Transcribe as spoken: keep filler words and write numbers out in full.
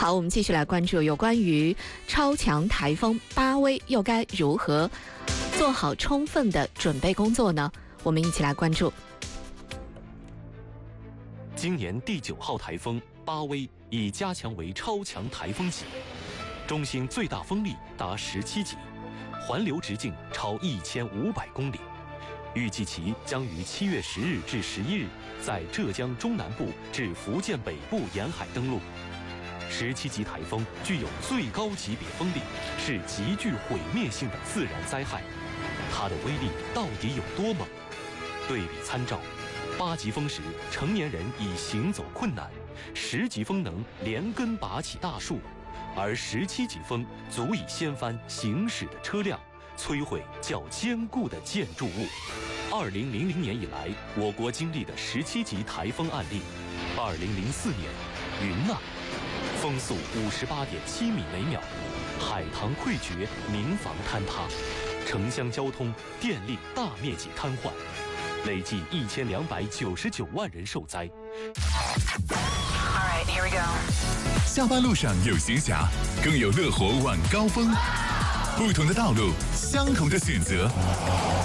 好，我们继续来关注有关于超强台风巴威又该如何做好充分的准备工作呢？我们一起来关注。 今年第九号台风巴威已加强为超强台风级，中心最大风力达十七级，环流直径超一千五百公里。预计其将于七月十日至十一日在浙江中南部至福建北部沿海登陆。十七级台风具有最高级别风力，是极具毁灭性的自然灾害。它的威力到底有多猛？对比参照，八级风时成年人已行走困难，十级风能连根拔起大树，而十七级风足以掀翻行驶的车辆，摧毁较坚固的建筑物。二零零零年以来，我国经历的十七级台风案例：二零零四年，云南，风速五十八点七米每秒，海棠溃决，民房坍塌，城乡交通、电力大面积瘫痪，累计一千两百九十九万人受灾。 All right, here we go. 下班路上有闲暇，更有乐活晚高峰。不同的道路，相同的选择。